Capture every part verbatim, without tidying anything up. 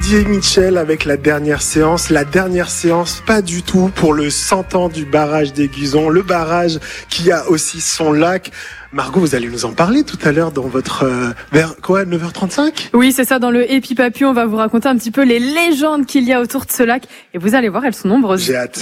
Didier Michel avec la dernière séance. La dernière séance, pas du tout pour le cent ans du barrage d'Aiguzon. Le barrage qui a aussi son lac. Margot, vous allez nous en parler tout à l'heure dans votre... Euh, vers quoi, neuf heures trente-cinq ? Oui, c'est ça, dans le Épi Papu, on va vous raconter un petit peu les légendes qu'il y a autour de ce lac. Et vous allez voir, elles sont nombreuses. J'ai hâte.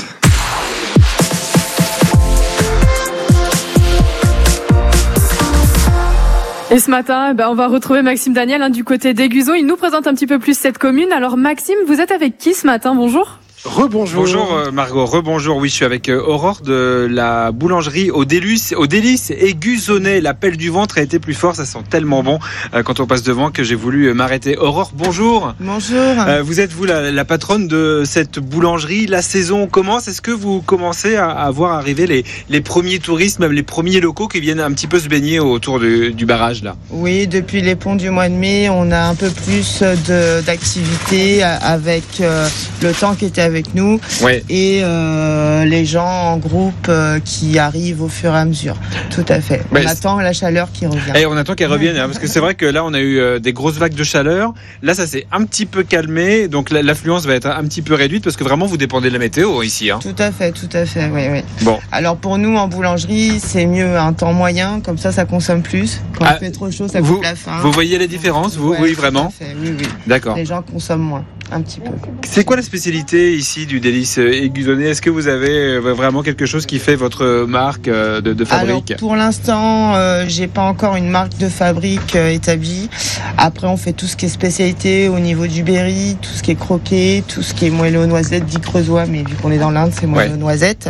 Et ce matin, bah, on va retrouver Maxime Daniel hein, du côté d'Aiguzon. Il nous présente un petit peu plus cette commune. Alors Maxime, vous êtes avec qui ce matin ? Bonjour. Rebonjour. Bonjour Margot, rebonjour. Oui, je suis avec Aurore de la boulangerie au Délice, au Délice Aiguzonnais. L'appel du ventre a été plus fort, ça sent tellement bon quand on passe devant que j'ai voulu m'arrêter. Aurore, bonjour. Bonjour. Euh, vous êtes vous la, la patronne de cette boulangerie. La saison commence. Est-ce que vous commencez à, à voir arriver les, les premiers touristes, même les premiers locaux qui viennent un petit peu se baigner autour du, du barrage là ? Oui, depuis les ponts du mois de mai, on a un peu plus de, d'activité avec euh, le temps qui était avec avec nous ouais. et euh, les gens en groupe euh, qui arrivent au fur et à mesure. Tout à fait. On Mais attend la chaleur qui revient. Et on attend qu'elle revienne, hein, parce que c'est vrai que là on a eu euh, des grosses vagues de chaleur. Là ça s'est un petit peu calmé, donc l'affluence va être un petit peu réduite parce que vraiment vous dépendez de la météo ici. Hein. Tout à fait, tout à fait. Oui, oui. Bon. Alors pour nous en boulangerie, c'est mieux un temps moyen, comme ça ça consomme plus. Quand ah, il fait trop chaud, ça vous, coupe la faim. Vous voyez les différences, vous, ouais, oui vraiment. Tout à fait. Oui, oui. D'accord. Les gens consomment moins. Un petit peu. C'est quoi la spécialité ici du Délice Aiguzonnais ? Est-ce que vous avez vraiment quelque chose qui fait votre marque de, de fabrique ? Alors pour l'instant, euh, j'ai pas encore une marque de fabrique euh, établie. Après, on fait tout ce qui est spécialité au niveau du berry, tout ce qui est croquet, tout ce qui est moelleux aux noisettes, dit creusois, mais vu qu'on est dans l'Inde, c'est moelleux aux noisettes.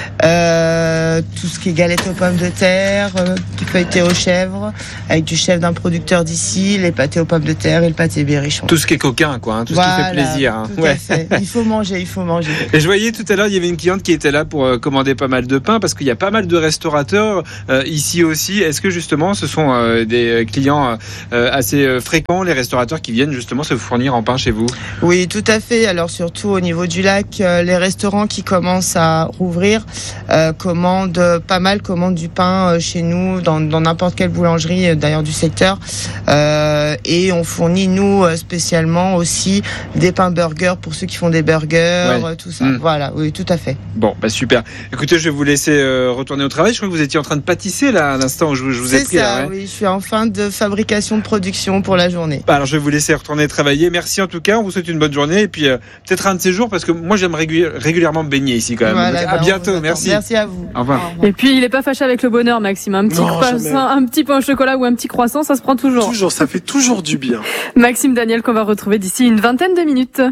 Euh, tout ce qui est galettes aux pommes de terre, euh, feuilleté aux chèvres, avec du chef d'un producteur d'ici, les pâtés aux pommes de terre et le pâté berrichon. Tout ce qui est coquin, quoi. Hein, tout voilà. ce qui fait plaisir. Hein. Tout ouais. à fait. Il faut manger, il faut manger. Et je voyais tout à l'heure, il y avait une cliente qui était là pour euh, commander pas mal de pain parce qu'il y a pas mal de restaurateurs euh, ici aussi. Est-ce que justement, ce sont euh, des clients euh, assez euh, fréquents, les restaurateurs qui viennent justement se fournir en pain chez vous ? Oui, tout à fait. Alors surtout au niveau du lac, euh, les restaurants qui commencent à rouvrir euh, commandent pas mal, commandent du pain euh, chez nous dans, dans n'importe quelle boulangerie euh, d'ailleurs du secteur. Euh, et on fournit nous euh, spécialement aussi des pains burgers pour ceux qui font des burgers, ouais. tout ça. Mmh. Voilà, oui, tout à fait. Bon, bah super. Écoutez, je vais vous laisser euh, retourner au travail. Je crois que vous étiez en train de pâtisser là à l'instant où je, je vous ai pris. C'est ça, là, ouais. oui. Je suis en fin de fabrication de production pour la journée. Bah, alors, je vais vous laisser retourner travailler. Merci en tout cas. On vous souhaite une bonne journée et puis euh, peut-être un de ces jours parce que moi j'aime régul- régulièrement me baigner ici quand même. Voilà, Donc, à bah, bientôt. Merci. Merci à vous. Au revoir. Et puis il est pas fâché avec le bonheur, Maxime. Un petit, non, croissant, un petit pain au chocolat ou un petit croissant, ça se prend toujours. Toujours, ça fait toujours du bien. Maxime Daniel qu'on va retrouver d'ici une vingtaine de minutes.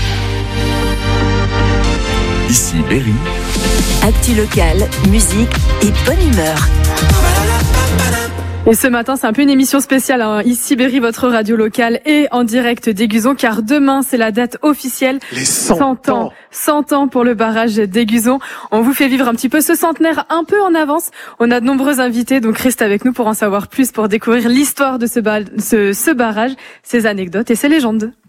Ici Berry. Actu locale, musique et bonne humeur. Et ce matin, c'est un peu une émission spéciale, hein. Ici Berry, votre radio locale et en direct d'Aiguzon, car demain, c'est la date officielle. Les cent ans. cent ans pour le barrage d'Aiguzon. On vous fait vivre un petit peu ce centenaire un peu en avance. On a de nombreux invités, donc restez avec nous pour en savoir plus, pour découvrir l'histoire de ce, ba- ce, ce barrage, ses anecdotes et ses légendes.